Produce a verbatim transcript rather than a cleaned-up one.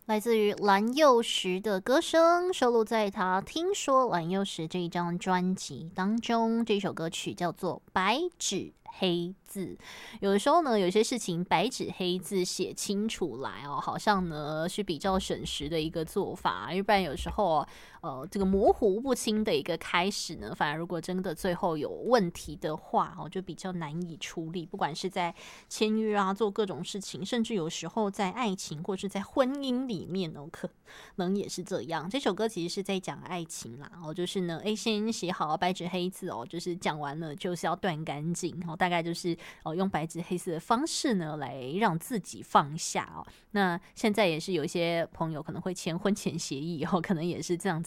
来自于蓝又时的歌声，收录在他《听说蓝又时》这一张专辑当中。这首歌曲叫做《白纸黑字》。有的时候呢，有些事情白纸黑字写清楚来哦，好像呢是比较省时的一个做法。要不然有时候呃，这个模糊不清的一个开始呢，反而如果真的最后有问题的话哦，就比较难以处理。不管是在签约啊，做各种事情，甚至有时候在爱情或是在婚姻里面哦，可能也是这样。这首歌其实是在讲爱情啦，哦，就是呢，哎，先写好白纸黑字哦，就是讲完了就是要断干净哦，大概就是哦，用白纸黑字的方式呢，来让自己放下哦。那现在也是有一些朋友可能会签婚前协议哦，可能也是这样子